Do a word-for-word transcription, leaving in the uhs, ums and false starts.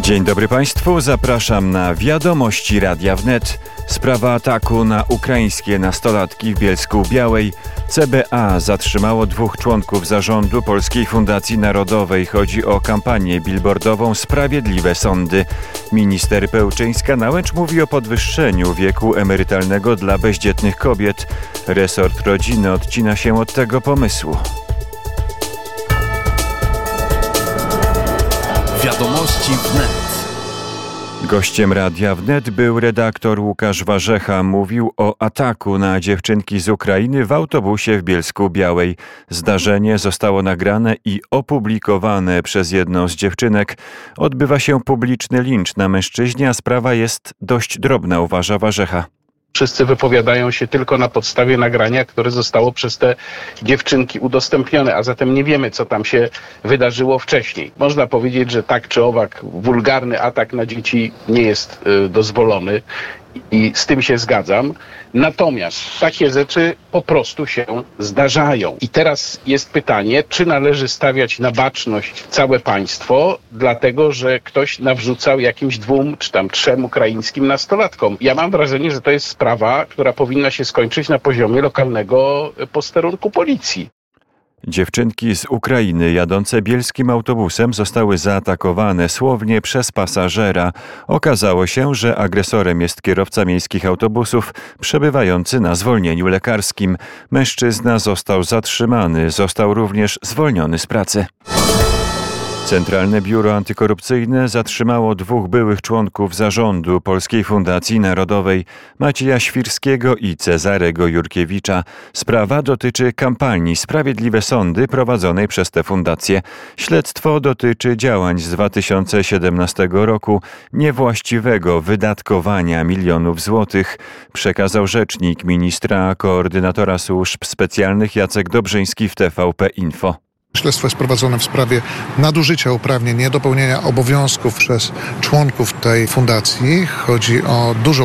Dzień dobry Państwu, zapraszam na Wiadomości Radia Wnet. Sprawa ataku na ukraińskie nastolatki w Bielsku-Białej. C B A zatrzymało dwóch członków zarządu Polskiej Fundacji Narodowej. Chodzi o kampanię billboardową Sprawiedliwe Sądy. Minister Pełczyńska-Nałęcz mówi o podwyższeniu wieku emerytalnego dla bezdzietnych kobiet. Resort rodziny odcina się od tego pomysłu. Wiadomości Wnet. Gościem Radia Wnet był redaktor Łukasz Warzecha. Mówił o ataku na dziewczynki z Ukrainy w autobusie w Bielsku-Białej. Zdarzenie zostało nagrane i opublikowane przez jedną z dziewczynek. Odbywa się publiczny lincz na mężczyźnie, a sprawa jest dość drobna, uważa Warzecha. Wszyscy wypowiadają się tylko na podstawie nagrania, które zostało przez te dziewczynki udostępnione, a zatem nie wiemy, co tam się wydarzyło wcześniej. Można powiedzieć, że tak czy owak wulgarny atak na dzieci nie jest y, dozwolony i z tym się zgadzam. Natomiast takie rzeczy po prostu się zdarzają. I teraz jest pytanie, czy należy stawiać na baczność całe państwo, dlatego że ktoś nawrzucał jakimś dwóm czy tam trzem ukraińskim nastolatkom. Ja mam wrażenie, że to jest sprawa, która powinna się skończyć na poziomie lokalnego posterunku policji. Dziewczynki z Ukrainy jadące bielskim autobusem zostały zaatakowane słownie przez pasażera. Okazało się, że agresorem jest kierowca miejskich autobusów przebywający na zwolnieniu lekarskim. Mężczyzna został zatrzymany, został również zwolniony z pracy. Centralne Biuro Antykorupcyjne zatrzymało dwóch byłych członków zarządu Polskiej Fundacji Narodowej, Macieja Świrskiego i Cezarego Jurkiewicza. Sprawa dotyczy kampanii Sprawiedliwe Sądy prowadzonej przez tę fundację. Śledztwo dotyczy działań z dwa tysiące siedemnastego roku, niewłaściwego wydatkowania milionów złotych, przekazał rzecznik ministra koordynatora służb specjalnych Jacek Dobrzyński w T V P Info. Śledztwo jest prowadzone w sprawie nadużycia uprawnień, niedopełnienia obowiązków przez członków tej fundacji. Chodzi o dużą